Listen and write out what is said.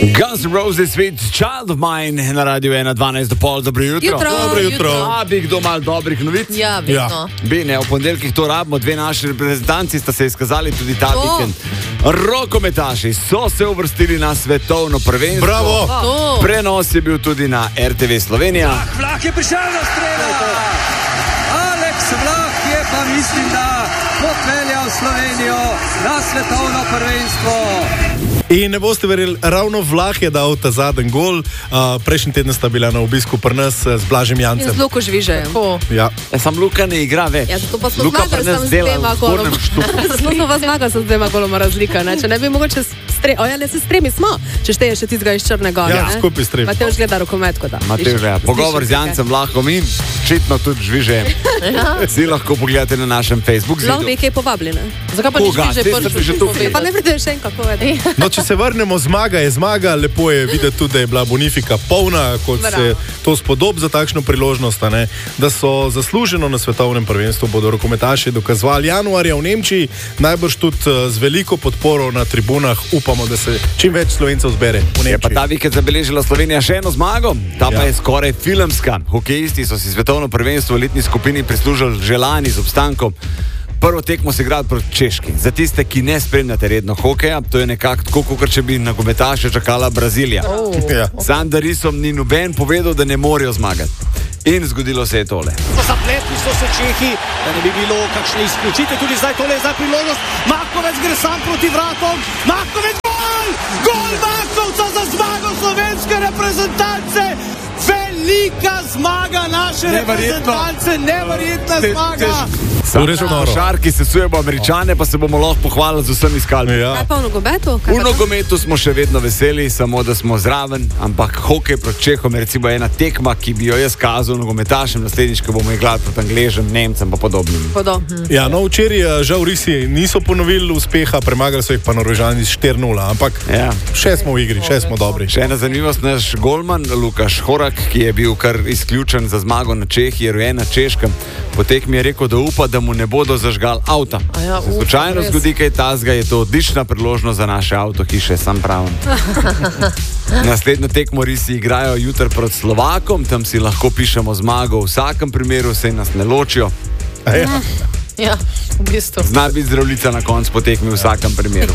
Guns N' Roses, Sweet Child of Mine na radiju 1:12 do pol. Dobro jutro. Dobro jutro. A bi kdo mal dobrih novic? Ja, vedno. Bine, v ponedeljkih to rabimo, dve naši reprezentanci sta se izkazali tudi ta vikend. Rokometaši so se uvrstili na svetovno prvenstvo. Bravo! Prenos je bil tudi na RTV Slovenija. Vlah je prišel na strela! Aleks Vlah je pa mislim, da popeljal Slovenijo na svetovno prvenstvo. In ne boste verjeli, ravno Vlah je dal ta zadnji gol. Prejšnji teden sta bila na obisku pri nas z Blažem Jancem. In z Luko Žvižejem. Ja. Sam Luka ne igra več. Ja, zato pa smo Luka zmagali pri nas samo z dela dvema v zgornjem goloma. štuku. Zato smo pa zmagali samo z dvema goloma razlika, ne? Če ne bi mogoče s tremi smo, če šteješ še tistega iz Črnega. Ja, skupaj s tremi. Matevž gleda rokomet, kot da. Matevž, ja. Pogovor z Jancem Vlahom in očitno tudi Žvižejem. Vsi lahko pogledate na našem Facebook Lahko zidu. bi kaj povabljene. Zakaj pa Koga? nič že Te sem že tu videl. Pa ne pride še enkrat povedati. No, če se vrnemo, zmaga je zmaga. Lepo je videti tudi, da je bila Bonifika polna, kot se to spodob za takšno priložnost, a ne? Da so zasluženo na svetovnem prvenstvu bodo rokometaši dokazovali januarja v Nemčiji, najbrž tudi z veliko podporo na tribunah. Upamo, da se čim več Slovencev zbere v Je pa Nemčiji. ta vikend zabeležila Slovenija še eno zmago, ta pa je skoraj filmska. Hokejisti so si svetovno prvenstvo v elitni skupini prislužili že lani z obstankom. Prvo tekmo se igrali proti Češki. Za tiste, ki ne spremljate redno hokeja, to je nekako tako, kot če bi nogometaše čakala Brazilija. Ja. Z Andarisom ni noben povedal, da ne morejo zmagati. In zgodilo se je tole. Zapletli so se Čehi, da ne bi bilo kakšne izključitve, tudi zdaj tole je za priložnost. Makovec gre sam proti vratom. Makovec gol! Gol Makovca za zmago slovenske reprezentance! Velika zmaga naše reprezentance, neverjetna zmaga! Šarki sesujemo Američane, pa se bomo lahko pohvalili z vsemi skalmi. Ja. Kaj pa v nogometu? V nogometu smo še vedno veseli, samo da smo zraven, ampak hokej proti Čehom je recimo ena tekma, ki bi jo jaz kazal nogometašem, naslednjič, ko bomo igrali proti Angležem, Nemcem pa podobnim. Ja, no, včeraj žal Risi niso ponovili uspeha, premagali so jih pa Norvežani s 4:0, ampak še smo v igri, še smo dobri. Še ena zanimivost, naš golman Lukaš Horak, ki je bil kar izključen za zmago na Čehi, je rojen na Češkem, po tekmi je rekel, da upa, da mu ne bodo zažgali avta. Se slučajno zgodi kaj tazga, je to odlična priložnost za naše avtohiše, sam pravim. Naslednjo tekmo Risi igrajo jutri proti Slovakom, tam si lahko pišemo zmago v vsakem primeru, saj nas ne ločijo. Ja, v bistvu. Zna biti zdravljica na koncu po tekmi v vsakem primeru.